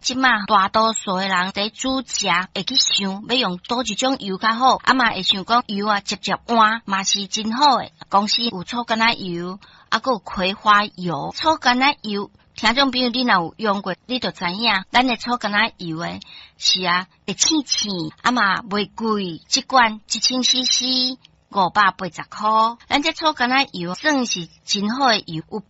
即马大多数的人在煮食会去想要用倒一种油较好，啊嘛会想讲油啊直接换嘛是真好诶。公司有醋橄榄油，啊个有葵花油，醋橄榄油。听众朋友，你若有用过，你就知影，咱的醋橄榄油诶是啊，会清清，啊嘛袂贵，一罐1000cc。580块，咱这醋橄榄油算是真好的油，有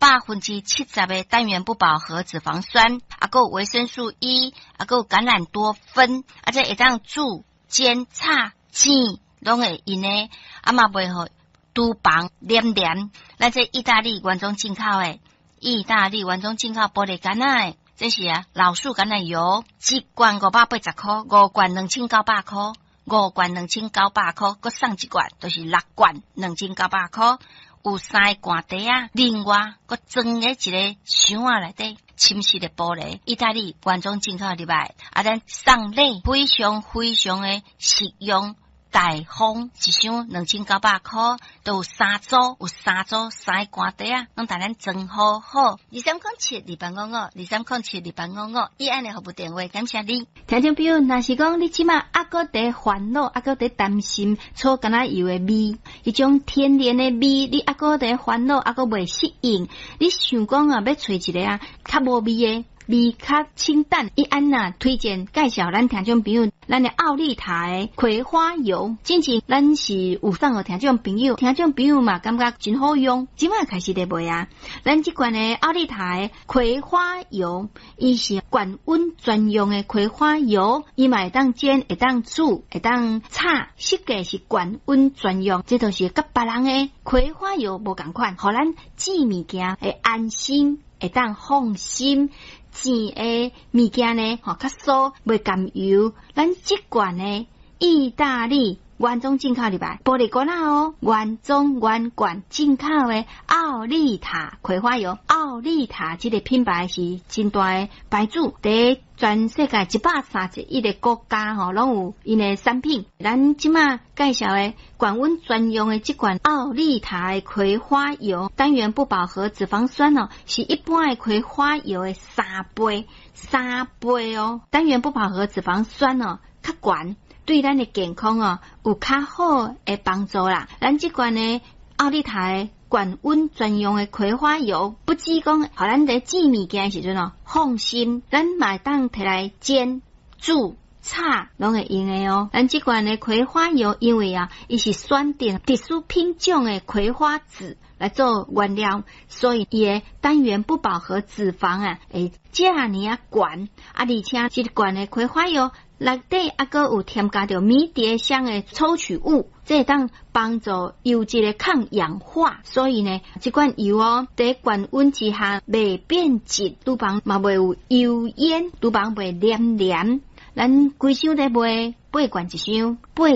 70%的单元不饱和脂肪酸，啊个有维生素 E， 啊个有橄榄多酚，啊这会当煮、煎、炒、煎，拢会用的，啊嘛袂好厨房黏黏。咱这意大利原装进口的，意大利原装进口玻璃橄榄的，这是啊老树橄榄油，一罐580块，5罐2900块。5罐2900块，搁送一罐，就是6罐2900块。有3个罐底啊，另外搁装个一个箱仔内底，深色的玻璃，意大利原装进口入来，啊，咱送礼非常非常的实用。大方一箱2900块，都有3组3个罐底啊，拢带咱装好好。23072855，23072855，以安尼服务电话，感谢你。 听众朋友，若是讲你即马还搁在烦恼，还搁在担心醋橄榄油的味，迄种天然的味，你还搁在烦恼，还搁未适应，你想讲啊，要找一个啊较无味的。味较清淡，伊安娜推荐介绍咱听众朋友，咱的奥利塔的葵花油，之前咱是有送互听众朋友嘛感觉真好用，即摆开始在卖啊。咱这款的奥利塔的葵花油，伊是高温专用的葵花油，伊嘛会当煎，会当煮，会当炒，设计是高温专用，这都是甲别人的葵花油无共款，互咱煮物件会安心，会当放心。煎的物件呢，较酥，袂甘油。咱这罐呢，意大利原装进口入来，玻璃罐哦，原装原罐进口的奥利塔葵花油。奥利塔这个品牌是真大的牌子，在全世界131个国家拢有因的产品。咱即马介绍的高温专用的这款奥利塔的葵花油，单元不饱和脂肪酸是一般的葵花油的3倍哦，单元不饱和脂肪酸较悬。对咱的健康有较好的帮助啦。咱这款呢奥利塔的高温专用的葵花油，不止讲，互咱在煮物件的时阵放心，咱嘛当摕来煎、煮、炒，拢会用的哦。咱这款的葵花油，因为伊是选定特殊品种的葵花籽来做原料，所以伊的单元不饱和脂肪会这样悬而且这罐的葵花油内底还阁有添加着迷迭香的抽取物，这会当帮助油脂的抗氧化。所以呢，这款油在高温之下袂变质，厨房嘛袂有油烟，厨房袂黏黏。咱规箱在卖8罐一箱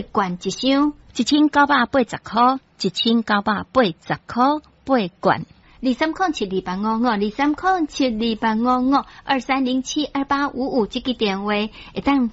，1980块，1980块8罐。23072855，23072855，23072855这个电话会当